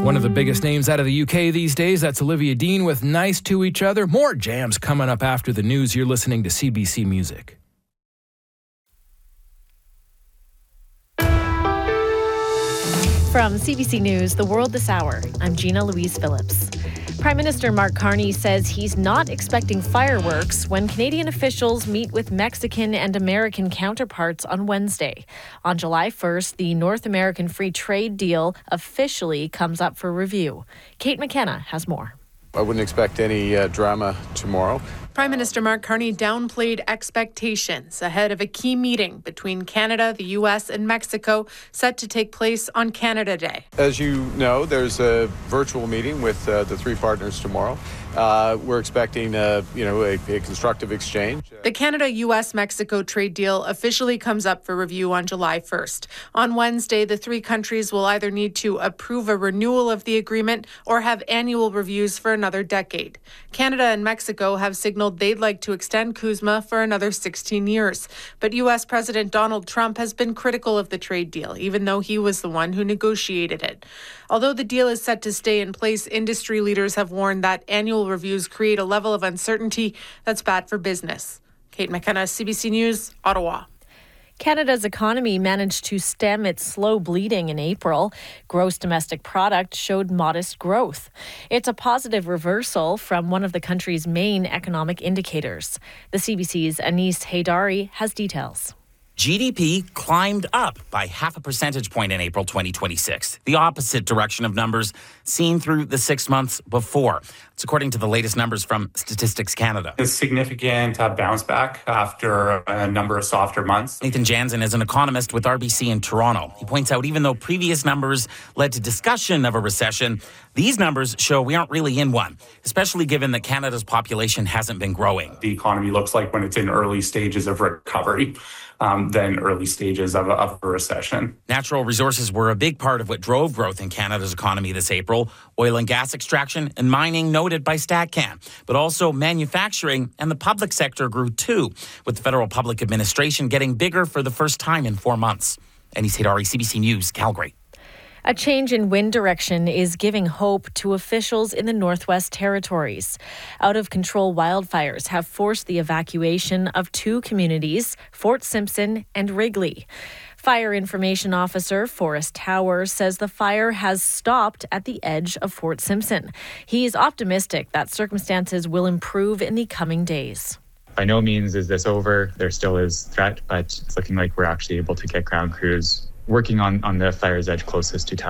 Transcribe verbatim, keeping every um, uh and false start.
One of the biggest names out of the U K these days, that's Olivia Dean with Nice to Each Other. More jams coming up after the news. You're listening to C B C Music. From C B C News, The World This Hour, I'm Gina Louise Phillips. Prime Minister Mark Carney says he's not expecting fireworks when Canadian officials meet with Mexican and American counterparts on Wednesday. On July first, the North American Free Trade Deal officially comes up for review. Kate McKenna has more. I wouldn't expect any uh, drama tomorrow. Prime Minister Mark Carney downplayed expectations ahead of a key meeting between Canada, the U S, and Mexico set to take place on Canada Day. As you know, there's a virtual meeting with uh, the three partners tomorrow. Uh, we're expecting, uh, you know, a, a constructive exchange. The Canada-U S-Mexico trade deal officially comes up for review on July first. On Wednesday, the three countries will either need to approve a renewal of the agreement or have annual reviews for another decade. Canada and Mexico have signaled they'd like to extend CUSMA for another sixteen years. But U S President Donald Trump has been critical of the trade deal, even though he was the one who negotiated it. Although the deal is set to stay in place, industry leaders have warned that annual reviews create a level of uncertainty that's bad for business. Kate McKenna, C B C News, Ottawa. Canada's economy managed to stem its slow bleeding in April. Gross domestic product showed modest growth. It's a positive reversal from one of the country's main economic indicators. The C B C's Anis Haydari has details. G D P climbed up by half a percentage point in April twenty twenty-six, the opposite direction of numbers seen through the six months before. It's according to the latest numbers from Statistics Canada. A significant uh, bounce back after a number of softer months. Nathan Jansen is an economist with R B C in Toronto. He points out even though previous numbers led to discussion of a recession, these numbers show we aren't really in one, especially given that Canada's population hasn't been growing. The economy looks like when it's in early stages of recovery. Um, than early stages of a, of a recession. Natural resources were a big part of what drove growth in Canada's economy this April. Oil and gas extraction and mining noted by StatCan. But also manufacturing and the public sector grew too, with the federal public administration getting bigger for the first time in four months. Anis Haydari, C B C News, Calgary. A change in wind direction is giving hope to officials in the Northwest Territories. Out-of-control wildfires have forced the evacuation of two communities, Fort Simpson and Wrigley. Fire Information Officer Forrest Tower says the fire has stopped at the edge of Fort Simpson. He is optimistic that circumstances will improve in the coming days. By no means is this over. There still is threat, but it's looking like we're actually able to get ground crews working on, on the fire's edge closest to tower.